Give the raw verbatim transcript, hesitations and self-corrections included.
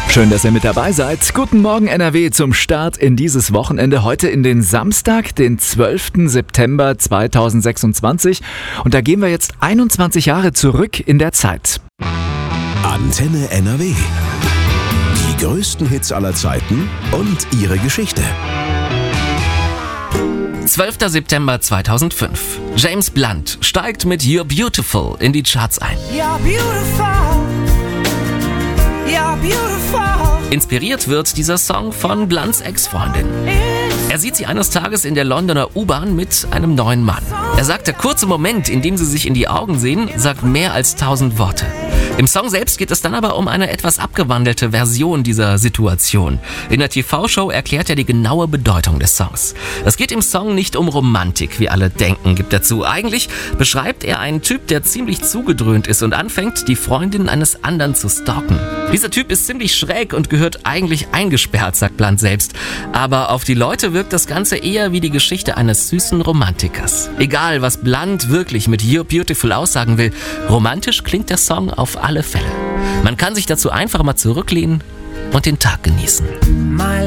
Schön, dass ihr mit dabei seid. Guten Morgen N R W zum Start in dieses Wochenende. Heute in den Samstag, den zwölften September zweitausendsechsundzwanzig. Und da gehen wir jetzt einundzwanzig Jahre zurück in der Zeit. Antenne N R W. Die größten Hits aller Zeiten und ihre Geschichte. zwölfter September zweitausendfünf. James Blunt steigt mit You're Beautiful in die Charts ein. You're beautiful. You're beautiful. Inspiriert wird dieser Song von Blunts Ex-Freundin. Er sieht sie eines Tages in der Londoner U-Bahn mit einem neuen Mann. Er sagt, der kurze Moment, in dem sie sich in die Augen sehen, sagt mehr als tausend Worte. Im Song selbst geht es dann aber um eine etwas abgewandelte Version dieser Situation. In der T V-Show erklärt er die genaue Bedeutung des Songs. Es geht im Song nicht um Romantik, wie alle denken, gibt er zu. Eigentlich beschreibt er einen Typ, der ziemlich zugedröhnt ist und anfängt, die Freundin eines anderen zu stalken. Dieser Typ ist ziemlich schräg und gehört eigentlich eingesperrt, sagt Blunt selbst. Aber auf die Leute wirkt das Ganze eher wie die Geschichte eines süßen Romantikers. Egal, was Blunt wirklich mit You're Beautiful aussagen will, romantisch klingt der Song auf alle Fälle. Man kann sich dazu einfach mal zurücklehnen und den Tag genießen. My